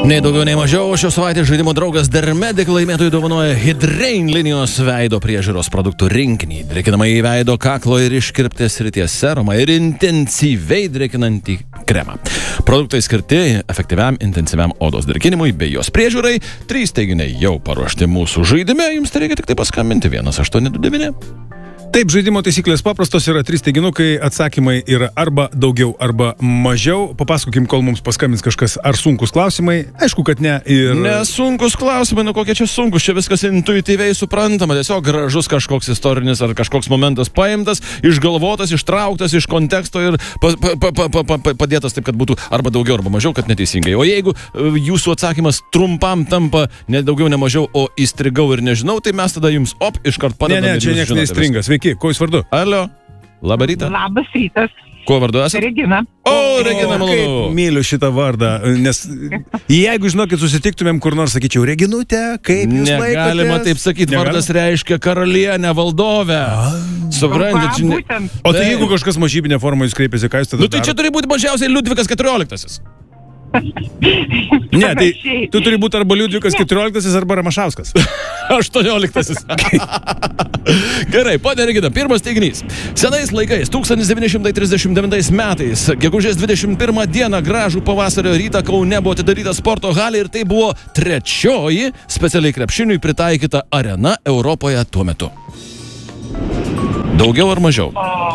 Nei daugiau, nei mažiau, šios savaitės žaidimo draugas Dermedic laimėtojų dovanoja Hydrain linijos veido priežiūros produktų rinkinį, drėkinamą į veido kaklo ir iškirptės srities serumą ir intensyviai drėkinantį kremą. Produktai skirti efektyviam intensyviam odos drėkinimui bei jos priežiūrai. 3 teiginiai jau paruošti mūsų žaidime, jums tai reikia tik tai paskambinti 1829. Taip, žaidimo taisyklės paprastos, yra 3 teiginukai, atsakymai yra arba daugiau, arba mažiau. Papasakokim, kol mums paskambins kažkas, ar sunkus klausimai. Aišku, kad ne. Ir... Nesunkus klausimai, nu kokie čia sunkus, čia viskas intuityviai suprantama, tiesiog gražus kažkoks istorinis ar kažkoks momentas paimtas, išgalvotas, ištrauktas iš konteksto ir padėtas taip, kad būtų arba daugiau, arba mažiau, kad neteisingai. O jeigu jūsų atsakymas trumpam tampa ne daugiau, ne mažiau, o įstrigau ir nežinau, tai mes tada jums iškart padedame. Ne, čia niekas neįstringas. Sveiki, kuo jūs vardu? Alio, labą rytą. Labas rytas. Kuo vardu esate? Regina. O, Regina, malonu. Myliu šitą vardą, nes jeigu, žinokit, susitiktumėm kur nors, sakyčiau, Reginute, kaip jūs laikotės? Negalima taip sakyti, vardas reiškia karalienę, valdovę. Suprantat, o tai jeigu kažkas mažybinė forma jūs kreipiasi, ką jūs tada tai čia turi būti mažiausiai Liudvikas 14. Ne, tai tu turi būti arba Liudvikas 14 arba Ramašauskas 18. Gerai, ponia Regina, pirmas teiginys. Senais laikais, 1939 metais, gegužės 21 dieną, gražų pavasario rytą Kaune buvo atidaryta sporto halė ir tai buvo 3. specialiai krepšiniui pritaikyta arena Europoje tuo metu. Daugiau ar mažiau?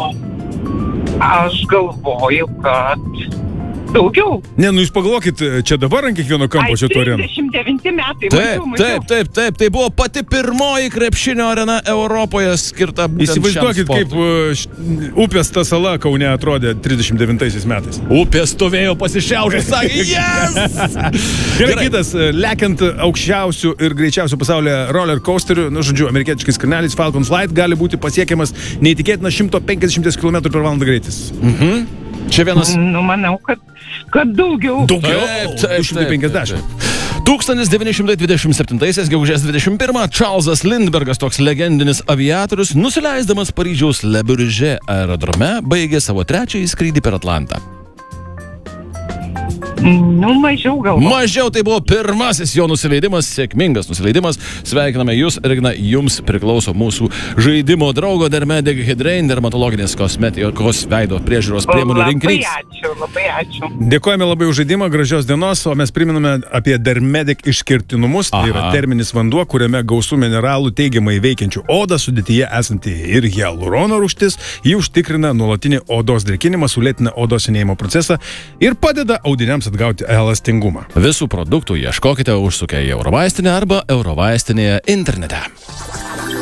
Aš galvoju, kad daugiau. Ne, nu jūs pagalvokit, čia dabar ant kiekvieno kampo šitų arenų. 39 metai. Taip. Tai buvo pati pirmoji krepšinio arena Europoje skirta būtent šiam sportui. Įsivaizduokit, kaip upės ta sala Kaune atrodė 39 metais. Upė stovėjo pasišiaužęs, sakė, yes! Gerai, kitas, lekiant aukščiausių ir greičiausių pasaulyje roller coasterių, nu, žodžiu, amerikietiškais skryneliais Falcon Flight gali būti pasiekiamas neįtikėtinas 150 km/h greitis. Čia vienas... Nu, manau, kad daugiau. Daugiau? 250. 1927 gegužės 21 Čarlzas Lindbergas, toks legendinis aviatorius, nusileisdamas Paryžiaus Le Bourget aerodrome, baigė savo 3. skrydį per Atlantą. Nu, mažiau galvo. Mažiau, tai buvo pirmasis jo nusileidimas, sėkmingas nusileidimas. Sveikiname jūs, Regina, jums priklauso mūsų žaidimo draugo Dermedic Hydrain dermatologinės kosmetikos veido priežiūros priemonių rinkinys. Labai ačiū. Dėkojame labai už žaidimą, gražios dienos, o mes priminame apie Dermedic išskirtinumus. Tai yra terminis vanduo, kuriame gausų mineralų teigiamai veikiančių odą, sudėtyje esanti ir hialurono rūgštis. Ji užtikrina nuolatinį odos drėkinimą, sulėtina odos senėjimo procesą ir padeda audiniams atgauti elastingumą. Visų produktų ieškokite užsukę į Eurovaistinę arba Eurovaistinėje internete.